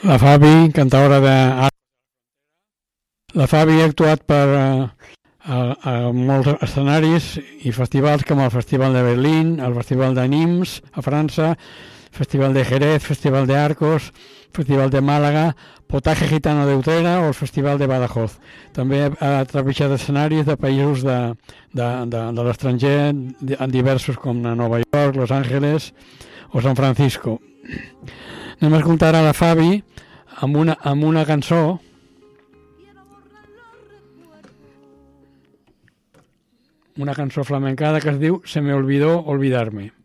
La Fabi, cantaora de... La Fabi ha actuat a molts escenaris i festivals com el Festival de Berlín, el Festival de Nimes a França, Festival de Jerez, Festival de Arcos, Festival de Màlaga, Potaje Gitano de Utrera o el Festival de Badajoz. També ha trepitjat escenaris de països de l'estranger, en diversos com a Nova York, Los Ángeles o San Francisco. Anem a escoltar a la Fabi amb una cançó flamencada que es diu Se me olvidó olvidarme.